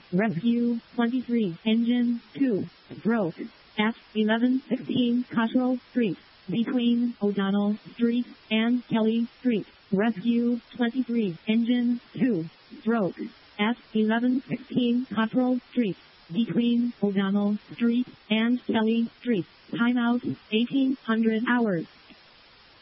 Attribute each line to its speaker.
Speaker 1: Rescue 23, Engine 2, broke at 1116 Cottrell Street, between O'Donnell Street and Kelly Street. Rescue 23, Engine 2, broke at 1116 Cottrell Street, between O'Donnell Street and Kelly Street. Timeout 1800 hours.